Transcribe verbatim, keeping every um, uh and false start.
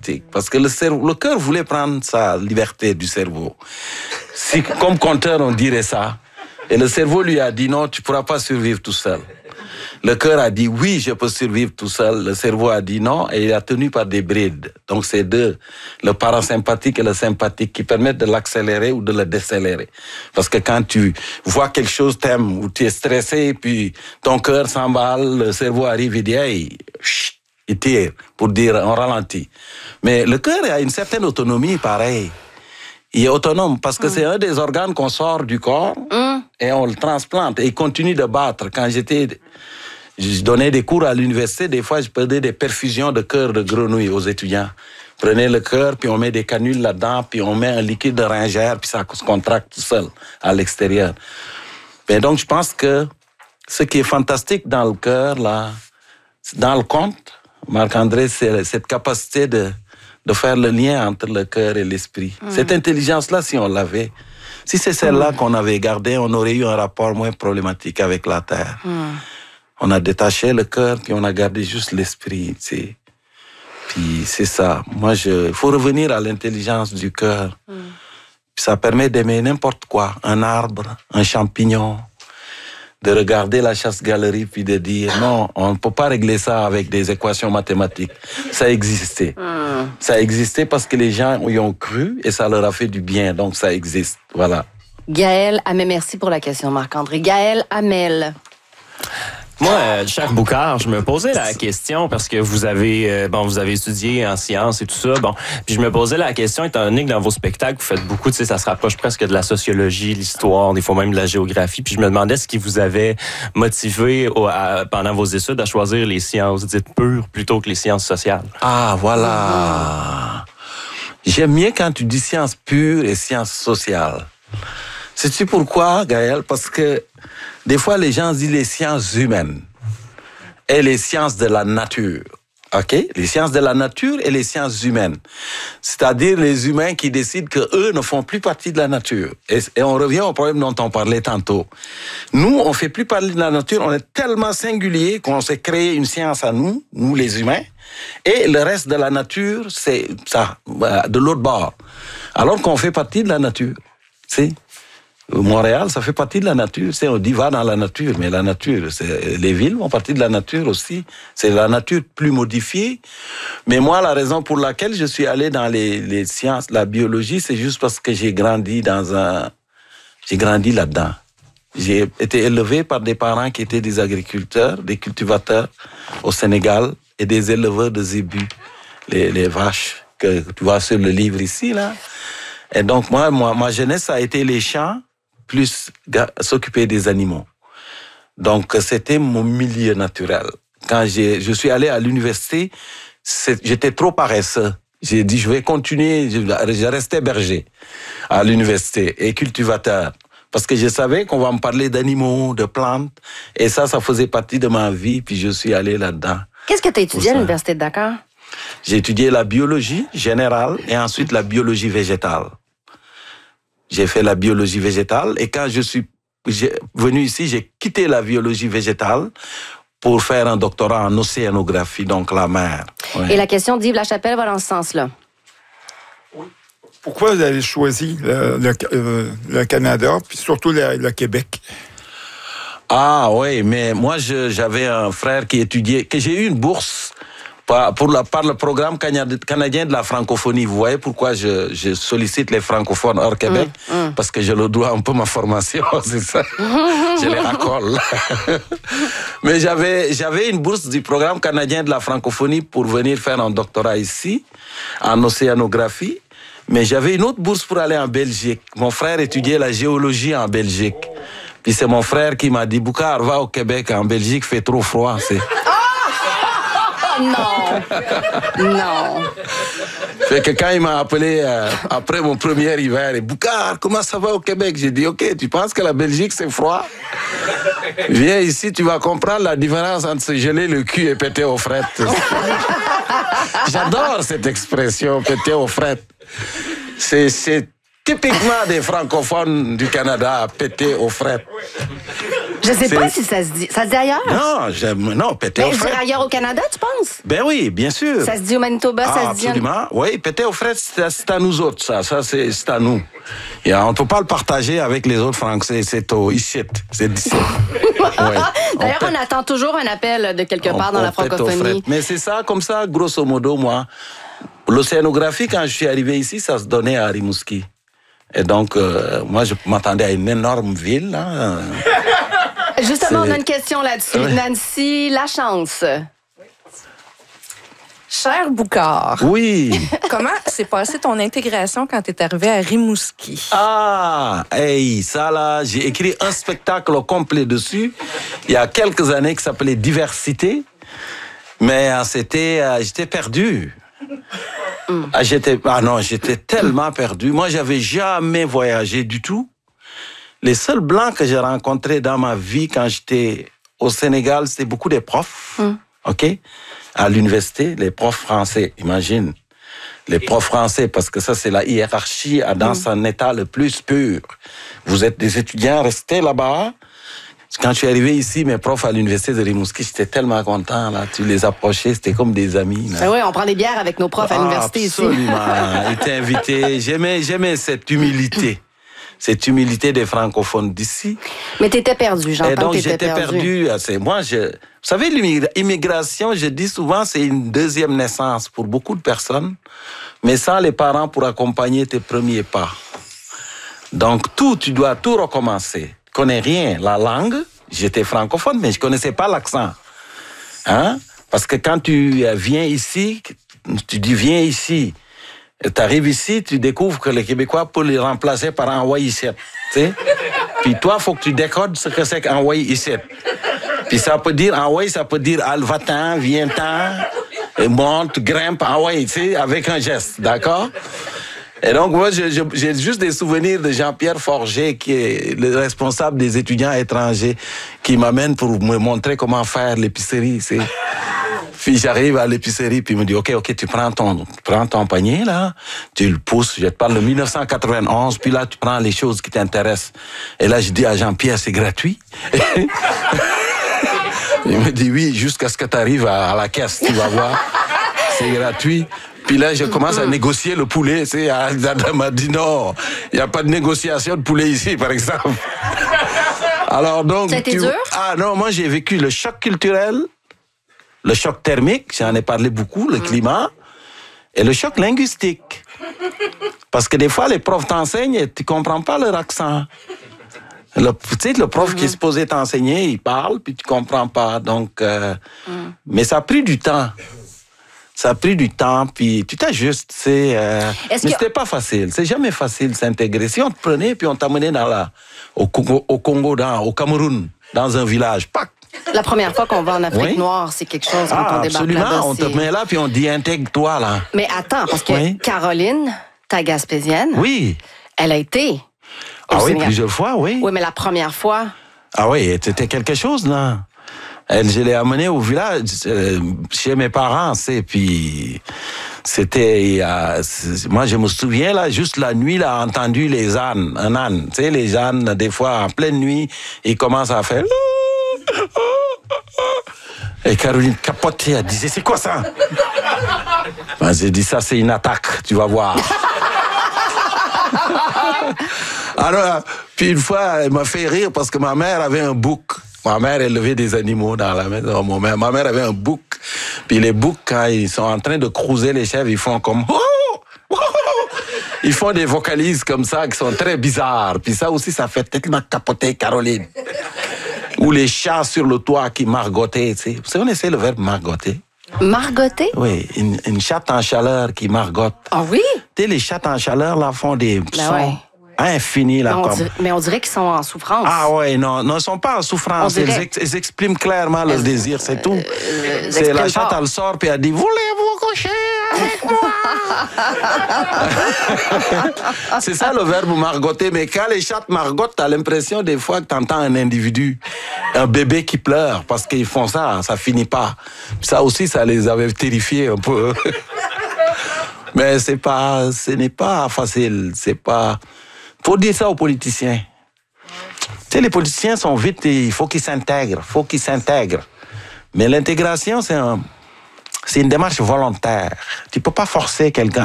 sympathique parce que le cerveau, le cœur voulait prendre sa liberté du cerveau. Si, comme conteur, on dirait ça. Et le cerveau lui a dit non, tu pourras pas survivre tout seul. Le cœur a dit oui, je peux survivre tout seul. Le cerveau a dit non et il a tenu par des brides. Donc c'est deux, le parasympathique et le sympathique, qui permettent de l'accélérer ou de le décélérer. Parce que quand tu vois quelque chose, t'aimes, ou tu es stressé, puis ton cœur s'emballe, le cerveau arrive et dit hey, chut, il tire pour dire on ralentit. Mais le cœur a une certaine autonomie, pareil. Il est autonome parce que mmh. c'est un des organes qu'on sort du corps mmh. et on le transplante et il continue de battre. Quand j'étais, je donnais des cours à l'université, des fois je faisais des perfusions de cœur de grenouille aux étudiants. Prenez le cœur, puis on met des canules là-dedans, puis on met un liquide de ringère, puis ça se contracte tout seul à l'extérieur. Mais donc je pense que ce qui est fantastique dans le cœur, là, dans le conte, Marc-André, c'est cette capacité de de faire le lien entre le cœur et l'esprit. Mmh. Cette intelligence-là, si on l'avait, si c'est celle-là mmh. qu'on avait gardée, on aurait eu un rapport moins problématique avec la Terre. Mmh. On a détaché le cœur, puis on a gardé juste l'esprit, tu sais. Puis c'est ça. Moi, je, faut revenir à l'intelligence du cœur. Mmh. Puis ça permet d'aimer n'importe quoi. Un arbre, un champignon, de regarder la chasse-galerie puis de dire non, on ne peut pas régler ça avec des équations mathématiques. Ça existait. Mmh. Ça existait parce que les gens y ont cru et ça leur a fait du bien. Donc ça existe. Voilà. Gaël Hamel, merci pour la question, Marc-André. Gaël Hamel. Moi, euh, cher Boucard, je me posais la question parce que vous avez euh, bon, vous avez étudié en sciences et tout ça. Bon, puis je me posais la question, étant donné que dans vos spectacles, vous faites beaucoup, tu sais, ça se rapproche presque de la sociologie, l'histoire, des fois même de la géographie. Puis je me demandais ce qui vous avait motivé au, à, pendant vos études à choisir les sciences dites pures plutôt que les sciences sociales. Ah, voilà. J'aime bien quand tu dis sciences pures et sciences sociales. Sais-tu pourquoi, Gaël? Parce que des fois, les gens disent les sciences humaines et les sciences de la nature. OK? Les sciences de la nature et les sciences humaines. C'est-à-dire les humains qui décident qu'eux ne font plus partie de la nature. Et, et on revient au problème dont on parlait tantôt. Nous, on ne fait plus partie de la nature. On est tellement singulier qu'on s'est créé une science à nous, nous les humains. Et le reste de la nature, c'est ça, de l'autre bord. Alors qu'on fait partie de la nature. Tu sais? Montréal, ça fait partie de la nature. C'est, on dit va dans la nature, mais la nature, c'est, les villes font partie de la nature aussi. C'est la nature plus modifiée. Mais moi, la raison pour laquelle je suis allé dans les, les sciences, la biologie, c'est juste parce que j'ai grandi dans un, j'ai grandi là-dedans. J'ai été élevé par des parents qui étaient des agriculteurs, des cultivateurs au Sénégal et des éleveurs de zébus, les, les vaches que tu vois sur le livre ici, là. Et donc, moi, moi, ma jeunesse a été les champs, plus s'occuper des animaux. Donc, c'était mon milieu naturel. Quand j'ai, je suis allé à l'université, j'étais trop paresseux. J'ai dit, je vais continuer, je, je restais berger à l'université et cultivateur. Parce que je savais qu'on va me parler d'animaux, de plantes. Et ça, ça faisait partie de ma vie, puis je suis allé là-dedans. Qu'est-ce que tu as étudié à l'Université de Dakar? J'ai étudié la biologie générale et ensuite la biologie végétale. J'ai fait la biologie végétale et quand je suis venu ici, j'ai quitté la biologie végétale pour faire un doctorat en océanographie, donc la mer. Ouais. Et la question d'Yves Lachapelle va dans ce sens-là. Pourquoi vous avez choisi le, le, euh, le Canada, puis surtout le, le Québec? Ah oui, mais moi, je, j'avais un frère qui étudiait, que j'ai eu une bourse par, pour la, par le programme canadien de la francophonie. Vous voyez pourquoi je, je sollicite les francophones hors Québec? Mmh, mmh. Parce que je leur dois un peu ma formation, c'est ça. Je les racole. Mais j'avais, j'avais une bourse du programme canadien de la francophonie pour venir faire un doctorat ici, en océanographie. Mais j'avais une autre bourse pour aller en Belgique. Mon frère étudiait la géologie en Belgique. Puis c'est mon frère qui m'a dit, Boucard, va au Québec, en Belgique, fait trop froid. C'est... Non, non. Fait que quand il m'a appelé euh, après mon premier hiver, et Boucard, comment ça va au Québec? J'ai dit, ok, tu penses que la Belgique c'est froid? Viens ici, tu vas comprendre la différence entre se geler le cul et péter aux frettes. J'adore cette expression, péter aux frettes. C'est, c'est typiquement des francophones du Canada, péter aux frettes. Je sais C'est- pas si ça se dit. Ça se dit ailleurs? Non, j'aime, non, péter Mais aux je dirais frettes. ailleurs au Canada, tu penses? Ben oui, bien sûr. Ça se dit au Manitoba, Ah, ça se dit... en- absolument. Oui, péter aux frettes, c'est c'est à nous autres, ça. Ça, c'est c'est à nous. Et on ne peut pas le partager avec les autres Français. C'est au ici. C'est d'ici. Ouais. D'ailleurs, pète- on attend toujours un appel de quelque part dans on la pète aux francophonie. frettes. Mais c'est ça, comme ça, grosso modo, moi. L'océanographie, quand je suis arrivé ici, ça se donnait à Rimouski. Et donc, euh, moi, je m'attendais à une énorme ville. Là. Justement, on C'est- a une question là-dessus. Ouais. Nancy Lachance. Cher Boucard, Oui. comment s'est passée ton intégration quand tu es arrivé à Rimouski? Ah, hey, ça là, j'ai écrit un spectacle au complet dessus il y a quelques années qui s'appelait Diversité, mais euh, c'était, euh, j'étais perdu. Ah, j'étais, ah non, j'étais tellement perdu. Moi, j'avais jamais voyagé du tout. Les seuls blancs que j'ai rencontrés dans ma vie quand j'étais au Sénégal, c'était beaucoup des profs, ok, à l'université, les profs français, imagine. Les profs français, parce que ça, c'est la hiérarchie dans son état le plus pur. Vous êtes des étudiants, restez là-bas. Quand je suis arrivé ici, mes profs à l'université de Rimouski, j'étais tellement content, là. Tu les approchais, c'était comme des amis, là. Ben oui, on prend des bières avec nos profs à l'université ici. Absolument. Ils étaient invités. J'aimais, j'aimais cette humilité. Cette humilité des francophones d'ici. Mais t'étais perdu, Et j'entends donc, que t'étais j'étais perdu. perdu. C'est, moi, je, vous savez, l'immigration, je dis souvent, c'est une deuxième naissance pour beaucoup de personnes, mais sans les parents pour accompagner tes premiers pas. Donc, tout, tu dois tout recommencer. Je connais rien. La langue, j'étais francophone, mais je connaissais pas l'accent. Hein? Parce que quand tu viens ici, tu dis viens ici. Tu arrives ici, tu découvres que les Québécois peuvent les remplacer par un Hawaii ici. Tu sais? Puis toi, il faut que tu décodes ce que c'est qu'un Hawaii ici. Puis ça peut dire, Hawaii, ça peut dire va-t'en, viens-t'en, et monte, grimpe, Hawaii, tu sais, avec un geste, d'accord? Et donc, moi, je- je- j'ai juste des souvenirs de Jean-Pierre Forger, qui est le responsable des étudiants étrangers, qui m'amène pour me montrer comment faire l'épicerie, tu sais. Puis j'arrive à l'épicerie, puis il me dit, OK, OK, tu prends ton, tu prends ton panier, là, tu le pousses, je te parle de mille neuf cent quatre-vingt-onze, puis là, tu prends les choses qui t'intéressent. Et là, je dis à Jean-Pierre, c'est gratuit. Il me dit, oui, jusqu'à ce que tu arrives à, à la caisse, tu vas voir, c'est gratuit. Puis là, je commence à négocier le poulet, tu sais, Adam m'a dit, non, il n'y a pas de négociation de poulet ici, par exemple. Alors donc... Ça a été tu- dur? Ah non, moi, j'ai vécu le choc culturel, le choc thermique, j'en ai parlé beaucoup, le climat, et le choc linguistique. Parce que des fois, les profs t'enseignent et tu ne comprends pas leur accent. Le, tu sais, le prof qui est supposé t'enseigner, il parle, puis tu ne comprends pas. Donc, euh, mais ça a pris du temps. Ça a pris du temps, puis tu t'ajustes, tu sais. Euh, Est-ce mais que- c'était pas facile. C'est jamais facile de s'intégrer. Si on te prenait, puis on t'amenait dans la, au Congo, au, Congo dans, au Cameroun, dans un village, pac. La première fois qu'on va en Afrique Oui. noire, c'est quelque chose quand Ah, on débarque absolument. là-bas. On te c'est- met là, puis on dit intègre-toi, là. Mais attends, parce que Oui. Caroline, ta Gaspésienne, Oui. elle a été. Ah au oui, Sénégal. plusieurs fois, oui. Oui, mais la première fois, Ah oui, c'était quelque chose, là. Elle, je l'ai amenée au village, euh, chez mes parents, c'est, puis c'était, euh, c'est- moi je me souviens, là, juste la nuit, là, entendu les ânes, un âne, tu sais, les ânes, des fois, en pleine nuit, ils commencent à faire... Et Caroline capotait, elle disait, c'est quoi ça? Ben, j'ai dit, ça c'est une attaque, tu vas voir. Alors, puis une fois, elle m'a fait rire parce que ma mère avait un bouc. Ma mère élevait des animaux dans la maison. Ma mère, ma mère avait un bouc. Puis les boucs, quand ils sont en train de cruiser les chèvres, ils font comme... Oh! Oh! Ils font des vocalises comme ça qui sont très bizarres. Puis ça aussi, ça fait tellement capoter Caroline. Ou les chats sur le toit qui margottaient, tu sais. Vous connaissez le verbe margotter? Margoté? Oui, une, une chatte en chaleur qui margotte. Ah oui? Tu sais, les chattes en chaleur, là, font des sons ouais. infinis, là, Mais on, comme... dirait, mais on dirait qu'ils sont en souffrance. Ah ouais, non, non, ils sont pas en souffrance. On Ils, dirait- ex- ils expriment clairement leur désir, c'est tout. ils C'est la expriment chatte, fort. elle sort puis elle dit, voulez-vous coucher avec moi? C'est ça le verbe margotter. Mais quand les chattes margottent, t'as l'impression des fois que t'entends un individu, un bébé qui pleure parce qu'ils font ça, ça finit pas. Ça aussi, ça les avait terrifiés un peu. Mais c'est pas, ce n'est pas facile. C'est pas. Faut dire ça aux politiciens. Tu sais, les politiciens sont vite, il faut qu'ils s'intègrent, il faut qu'ils s'intègrent. Mais l'intégration, c'est un, c'est une démarche volontaire. Tu peux pas forcer quelqu'un